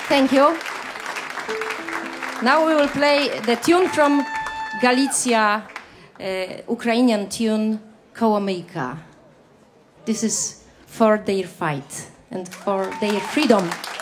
Thank you. Now we will play the tune from Galicia, Ukrainian tune, Kołomyjka. This is for their fight and for their freedom.